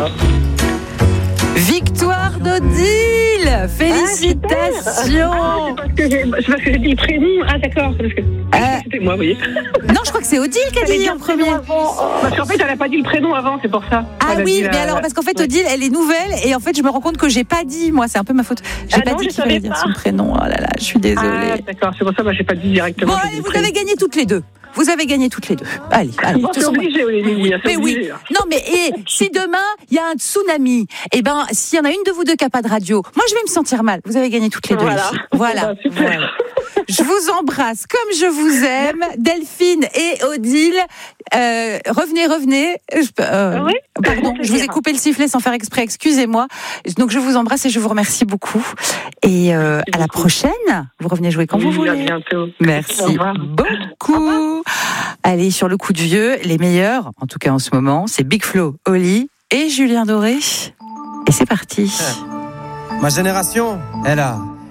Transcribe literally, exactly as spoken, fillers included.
Victoire d'Odile. Félicitations. Ah, c'est parce que j'ai, c'est parce que j'ai dit le prénom. Ah, d'accord. Parce que Euh, c'était moi, vous voyez. Non, je crois que c'est Odile qui a dit en premier. Parce qu'en fait, elle n'a pas dit le prénom avant, c'est pour ça. Ah Elle a oui, dit mais la- alors, parce qu'en fait, Ouais. Odile, elle est nouvelle, et en fait, je me rends compte que j'ai pas dit, moi, c'est un peu ma faute. J'ai Ah pas non, dit je qu'il fallait savais dire pas. son prénom. Oh là là, je suis désolée. Ah, d'accord, c'est pour ça que moi, j'ai pas dit directement. Bon, j'ai allez, dit vous le prénom. avez gagné toutes les deux. Vous avez gagné toutes les deux. Allez, allez. Bon, de toute c'est façon, obligé, Olivier. c'est mais oui. obligé, là. Non, mais et, si demain il y a un tsunami, eh ben s'il y en a une de vous deux qui n'a pas de radio, moi je vais me sentir mal. Vous avez gagné toutes les deux. Voilà. les filles. Voilà. Bah, super. Voilà. Je vous embrasse comme je vous aime, Delphine et Odile. Euh, revenez, revenez. Je, euh, Oui, pardon, avec je vous ai plaisir. coupé le sifflet sans faire exprès. Excusez-moi. Donc je vous embrasse et je vous remercie beaucoup. Et euh, à la prochaine. Vous revenez jouer quand Oui, vous à voulez. bientôt. Au Merci revoir. beaucoup. Allez, sur le coup de vieux, les meilleurs, en tout cas en ce moment, c'est Big Flo, Oli et Julien Doré. Et c'est parti. Ma génération, elle a